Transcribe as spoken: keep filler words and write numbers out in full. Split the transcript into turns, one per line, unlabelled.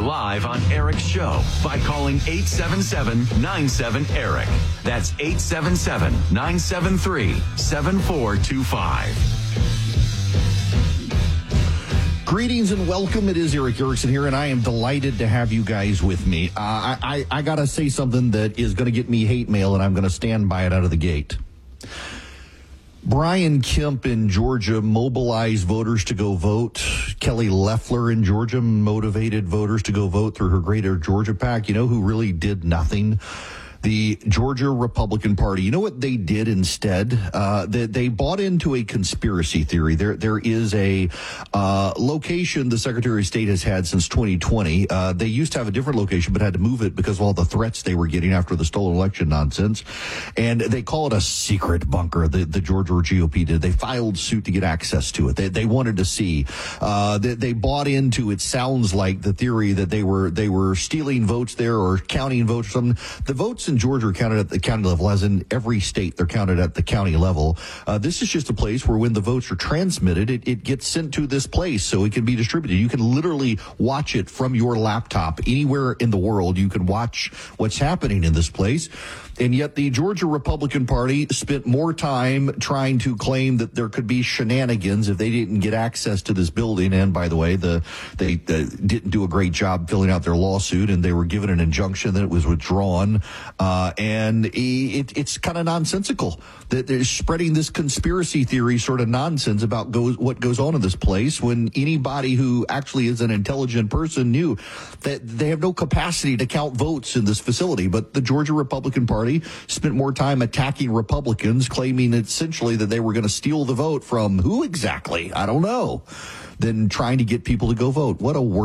live on Eric's show by calling eight seven seven, nine seven, ERIC. That's eight seven seven, nine seven three, seven four two five.
Greetings and welcome. It is Eric Erickson here, and I am delighted to have you guys with me. Uh, I, I, I got to say something that is going to get me hate mail, and I'm going to stand by it out of the gate. Brian Kemp in Georgia mobilized voters to go vote. Kelly Loeffler in Georgia motivated voters to go vote through her Greater Georgia PAC. You know who really did nothing? The Georgia Republican Party. You know what they did instead? Uh, they, they bought into a conspiracy theory. There, there is a uh, location the Secretary of State has had since twenty twenty. Uh, they used to have a different location, but had to move it because of all the threats they were getting after the stolen election nonsense. And they call it a secret bunker. The, the Georgia G O P did. They filed suit to get access to it. They, they wanted to see. Uh, they, they bought into, it sounds like, the theory that they were they were stealing votes there or counting votes or something. The votes in Georgia are counted at the county level, as in every state they're counted at the county level. Uh, this is just a place where when the votes are transmitted, it, it gets sent to this place so it can be distributed. You can literally watch it from your laptop anywhere in the world. You can watch what's happening in this place. And yet the Georgia Republican Party spent more time trying to claim that there could be shenanigans if they didn't get access to this building. And by the way, the they uh, didn't do a great job filling out their lawsuit, and they were given an injunction that it was withdrawn. Uh, and it, it's kind of nonsensical that they're spreading this conspiracy theory sort of nonsense about goes, what goes on in this place when anybody who actually is an intelligent person knew that they have no capacity to count votes in this facility. But the Georgia Republican Party spent more time attacking Republicans, claiming essentially that they were going to steal the vote from who exactly? I don't know. Than trying to get people to go vote. What a worse